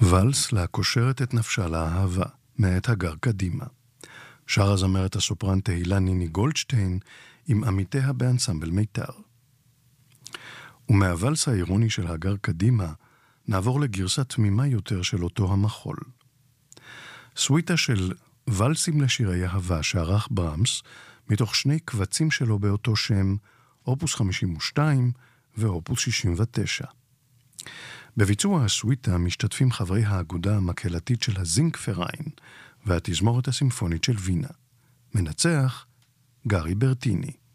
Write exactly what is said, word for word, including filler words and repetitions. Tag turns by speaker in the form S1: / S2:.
S1: ולס להקושרת את נפשה לאהבה, מאת הגר קדימה. שר הזמרת הסופרן תהילה ניני גולדשטיין עם עמיתיה באנסמבל מיתר. ומהוולס האירוני של הגר קדימה נעבור לגרסה תמימה יותר של אותו המחול. סוויטה של ולסים לשירי אהבה שערך ברמס מתוך שני קבצים שלו באותו שם, אופוס חמישים ושתיים ואופוס שישים ותשע. בביצוע הסוויטה משתתפים חברי האגודה המקהלתית של הזינקפריין והתזמורת הסימפונית של וינה. מנצח גרי ברטיני.